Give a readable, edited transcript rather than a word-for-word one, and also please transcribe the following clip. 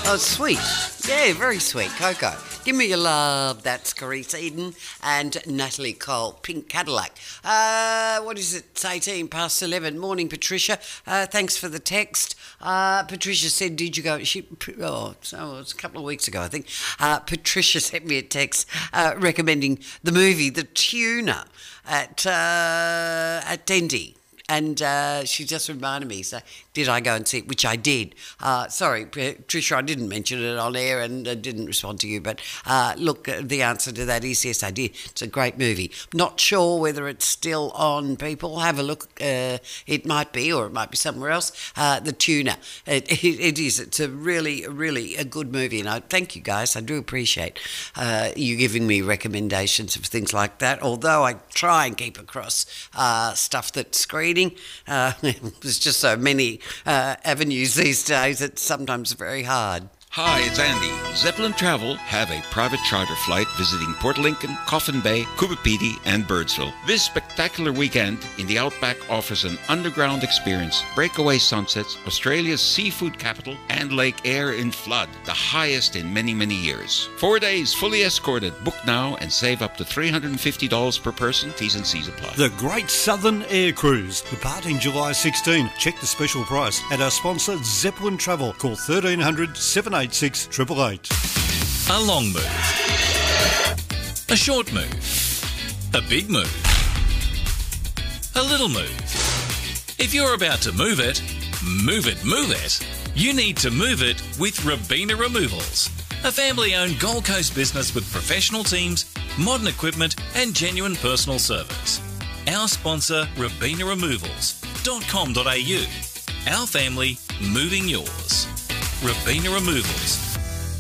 Oh, sweet. Yeah, very sweet. Coco. Give me your love. That's Carice Eden and Natalie Cole. Pink Cadillac. What is it? It's 18 past 11. Morning, Patricia. Thanks for the text. Patricia said, did you go? So it was a couple of weeks ago, I think. Patricia sent me a text recommending the movie The Tuna at Dendy. And she just reminded me, so did I go and see it? Which I did. Sorry, Patricia, I didn't mention it on air and didn't respond to you. But look, the answer to that is yes, I did. It's a great movie. Not sure whether it's still on, people. Have a look. It might be, or it might be somewhere else. The Tuna. It is. It's a really, really a good movie. And I thank you guys. I do appreciate you giving me recommendations of things like that. Although I try and keep across stuff that's screened. There's just so many avenues these days, it's sometimes very hard. Hi, it's Andy. Zeppelin Travel have a private charter flight visiting Port Lincoln, Coffin Bay, Coopapedy, and Birdsville. This spectacular weekend in the Outback offers an underground experience, breakaway sunsets, Australia's seafood capital, and Lake Eyre in flood, the highest in many, many years. 4 days fully escorted. Book now and save up to $350 per person. T's and C's apply. The Great Southern Air Cruise, departing July 16. Check the special price at our sponsor Zeppelin Travel. Call 1300 786 888. A long move. A short move. A big move. A little move. If you're about to move it, you need to move it with Robina Removals, a family-owned Gold Coast business with professional teams, modern equipment and genuine personal service. Our sponsor, robinaremovals.com.au. Our family, moving yours. Robina Removals,